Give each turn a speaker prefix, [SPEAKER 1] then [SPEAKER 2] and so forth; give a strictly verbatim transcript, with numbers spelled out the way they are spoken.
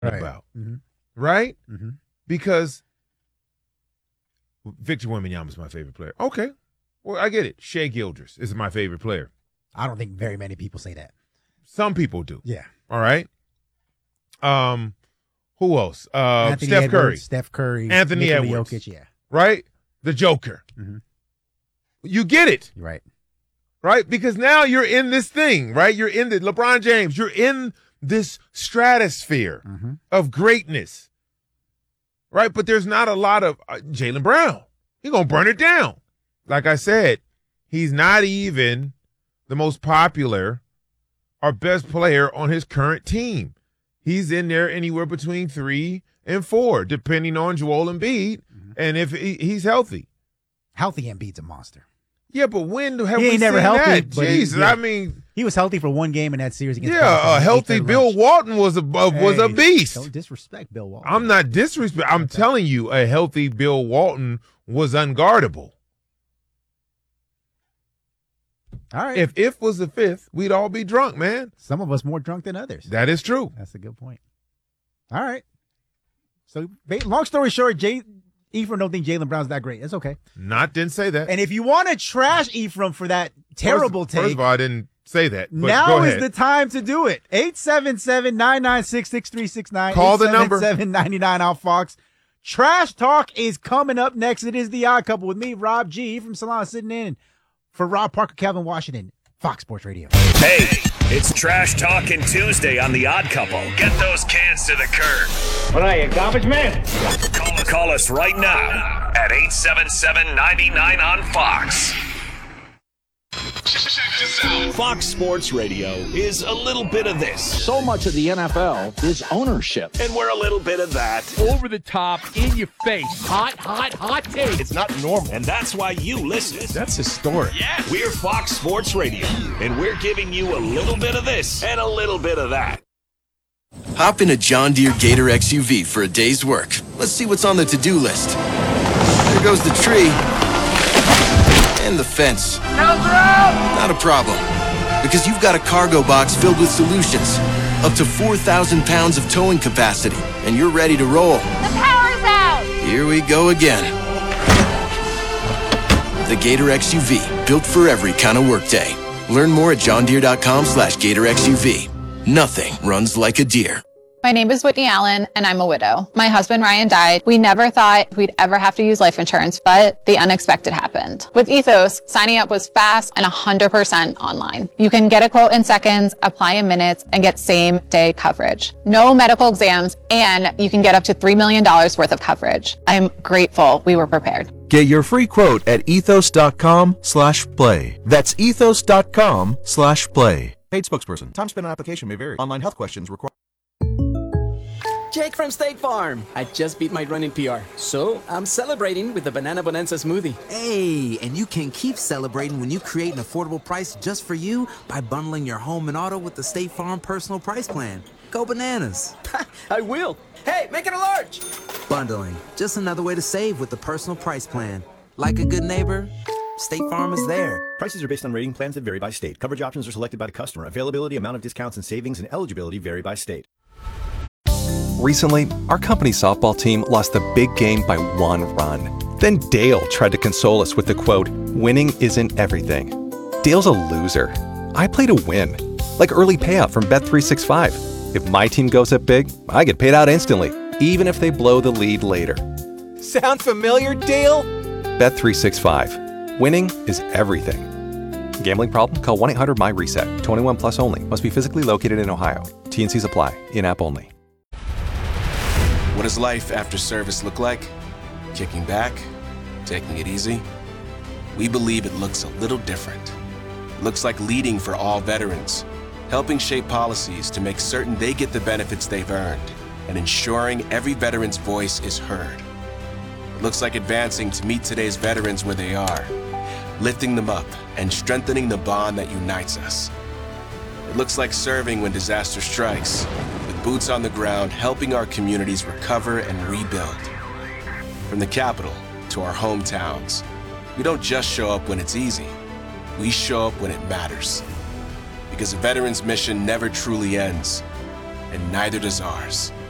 [SPEAKER 1] right.
[SPEAKER 2] about.
[SPEAKER 1] Mm-hmm.
[SPEAKER 2] Right?
[SPEAKER 1] Mm-hmm.
[SPEAKER 2] Because Victor Wembanyama is my favorite player. Okay. Well, I get it. Shai Gilgeous is my favorite player.
[SPEAKER 1] I don't think very many people say that.
[SPEAKER 2] Some people do.
[SPEAKER 1] Yeah.
[SPEAKER 2] All right. Um, who else? Uh,
[SPEAKER 1] Anthony
[SPEAKER 2] Steph
[SPEAKER 1] Edwards,
[SPEAKER 2] Curry.
[SPEAKER 1] Steph Curry.
[SPEAKER 2] Anthony
[SPEAKER 1] Nikola
[SPEAKER 2] Edwards.
[SPEAKER 1] Jokic, yeah.
[SPEAKER 2] Right? The Joker.
[SPEAKER 1] Mm-hmm.
[SPEAKER 2] You get it.
[SPEAKER 1] You're right.
[SPEAKER 2] Right? Because now you're in this thing, right? You're in the LeBron James. You're in this stratosphere
[SPEAKER 1] mm-hmm.
[SPEAKER 2] of greatness. Right? But there's not a lot of uh, Jaylen Brown. He's going to burn it down. Like I said, he's not even the most popular or best player on his current team. He's in there anywhere between three and four, depending on Joel Embiid mm-hmm. and if he, he's healthy.
[SPEAKER 1] Healthy Embiid's a monster.
[SPEAKER 2] Yeah, but when have
[SPEAKER 1] he
[SPEAKER 2] we
[SPEAKER 1] ain't never
[SPEAKER 2] seen
[SPEAKER 1] healthy,
[SPEAKER 2] that?
[SPEAKER 1] but he-
[SPEAKER 2] Jesus,
[SPEAKER 1] yeah.
[SPEAKER 2] I mean,
[SPEAKER 1] He was healthy for one game in that series against
[SPEAKER 2] yeah,
[SPEAKER 1] Boston.
[SPEAKER 2] a
[SPEAKER 1] He
[SPEAKER 2] healthy
[SPEAKER 1] ate their
[SPEAKER 2] Bill
[SPEAKER 1] lunch.
[SPEAKER 2] Walton was a was a
[SPEAKER 1] Hey,
[SPEAKER 2] beast.
[SPEAKER 1] Don't disrespect Bill Walton.
[SPEAKER 2] I'm not disrespect. I'm
[SPEAKER 1] Okay.
[SPEAKER 2] telling you, a healthy Bill Walton was unguardable.
[SPEAKER 1] All right.
[SPEAKER 2] If if was the fifth, we'd all be drunk, man.
[SPEAKER 1] Some of us more drunk than others.
[SPEAKER 2] That is true.
[SPEAKER 1] That's a good point. All right. So, ba- long story short, Jay, Ephraim don't think Jaylen Brown's that great. That's okay.
[SPEAKER 2] Not didn't say that.
[SPEAKER 1] And if you want to trash Ephraim for that terrible
[SPEAKER 2] first,
[SPEAKER 1] take,
[SPEAKER 2] First of all, I didn't say that. But
[SPEAKER 1] now
[SPEAKER 2] go
[SPEAKER 1] is
[SPEAKER 2] ahead.
[SPEAKER 1] the time to do it. eight seven seven, nine nine six, six three six nine.
[SPEAKER 2] Call the number.
[SPEAKER 1] eight seven seven, nine nine out Fox. Trash Talk is coming up next. It is The Odd Couple with me, Rob G. from Salon, sitting in for Rob Parker, Calvin Washington, Fox Sports Radio.
[SPEAKER 3] Hey, it's Trash Talking Tuesday on The Odd Couple. Get those cans to the curb.
[SPEAKER 4] What are you, garbage man?
[SPEAKER 3] Call us, call us right now at eight seven seven, nine nine on Fox. Fox Sports Radio is a little bit of this.
[SPEAKER 5] So much of the N F L is ownership.
[SPEAKER 3] And we're a little bit of that.
[SPEAKER 6] Over the top, in your face. Hot, hot, hot take.
[SPEAKER 3] It's not normal. And that's why you listen.
[SPEAKER 6] That's historic.
[SPEAKER 3] Yeah. We're Fox Sports Radio. And we're giving you a little bit of this and a little bit of that.
[SPEAKER 7] Hop in a John Deere Gator X U V for a day's work. Let's see what's on the to-do list. There goes the tree. And the fence. Not a problem. Because you've got a cargo box filled with solutions. Up to four thousand pounds of towing capacity. And you're ready to roll.
[SPEAKER 8] The power's out!
[SPEAKER 7] Here we go again. The Gator X U V. Built for every kind of workday. Learn more at johndeere.com slash Gator XUV. Nothing runs like a deer.
[SPEAKER 9] My name is Whitney Allen, and I'm a widow. My husband, Ryan, died. We never thought we'd ever have to use life insurance, but the unexpected happened. With Ethos, signing up was fast and one hundred percent online. You can get a quote in seconds, apply in minutes, and get same-day coverage. No medical exams, and you can get up to three million dollars worth of coverage. I'm grateful we were prepared.
[SPEAKER 10] Get your free quote at ethos.com slash play. That's ethos.com slash play. Paid spokesperson. Time spent on application may vary. Online health questions require...
[SPEAKER 11] Jake from State Farm. I just beat my running P R, so I'm celebrating with the Banana Bonanza smoothie.
[SPEAKER 12] Hey, and you can keep celebrating when you create an affordable price just for you by bundling your home and auto with the State Farm Personal Price Plan. Go bananas.
[SPEAKER 11] I will. Hey, make it a large.
[SPEAKER 12] Bundling, just another way to save with the Personal Price Plan. Like a good neighbor, State Farm is there.
[SPEAKER 13] Prices are based on rating plans that vary by state. Coverage options are selected by the customer. Availability, amount of discounts and savings, and eligibility vary by state.
[SPEAKER 14] Recently, our company softball team lost the big game by one run. Then Dale tried to console us with the quote, "Winning isn't everything." Dale's a loser. I play to win. Like early payout from Bet three sixty-five. If my team goes up big, I get paid out instantly, even if they blow the lead later.
[SPEAKER 15] Sound familiar, Dale?
[SPEAKER 14] Bet three sixty-five. Winning is everything. Gambling problem? Call one eight hundred M Y reset. twenty-one plus only. Must be physically located in Ohio. T and Cs apply. In-app only.
[SPEAKER 16] What does life after service look like? Kicking back? Taking it easy? We believe it looks a little different. It looks like leading for all veterans, helping shape policies to make certain they get the benefits they've earned, and ensuring every veteran's voice is heard. It looks like advancing to meet today's veterans where they are, lifting them up and strengthening the bond that unites us. It looks like serving when disaster strikes, with boots on the ground helping our communities recover and rebuild. From the capital to our hometowns, we don't just show up when it's easy, we show up when it matters. Because a veteran's mission never truly ends, and neither does ours.